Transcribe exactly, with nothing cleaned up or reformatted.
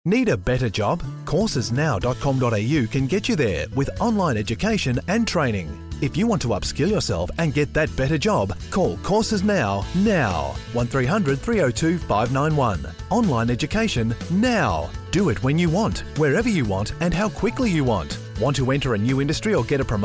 Need a better job? courses now dot com dot a u can get you there with online education and training. If you want to upskill yourself and get that better job, call Courses Now, now. one three hundred, three oh two, five nine one. Online education now. Do it when you want, wherever you want, and how quickly you want. Want to enter a new industry or get a promotion?